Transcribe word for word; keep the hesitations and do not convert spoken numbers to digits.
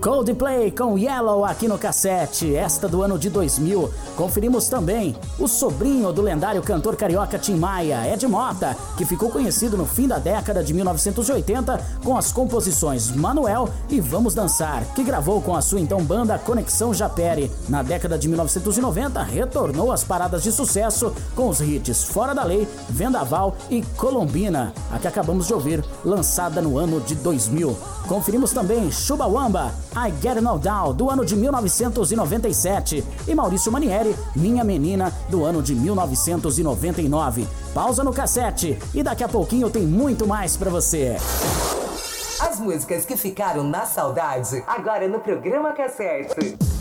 Coldplay com Yellow aqui no cassete, esta do ano de dois mil. Conferimos também o sobrinho do lendário cantor carioca Tim Maia, Ed Mota, que ficou conhecido no fim da década de mil novecentos e oitenta com as composições Manuel e Vamos Dançar, que gravou com a sua então banda Conexão Japeri. Na década de mil novecentos e noventa, retornou às paradas de sucesso com os hits Fora da Lei, Vendaval e Colombina, a que acabamos de ouvir, lançada no ano de dois mil. Conferimos também Chumbawamba, I Get No Down, do ano de mil novecentos e noventa e sete, e Maurício Manieri, Minha Menina, do ano de mil novecentos e noventa e nove. Pausa no cassete e daqui a pouquinho tem muito mais pra você. As músicas que ficaram na saudade, agora no programa Cassete.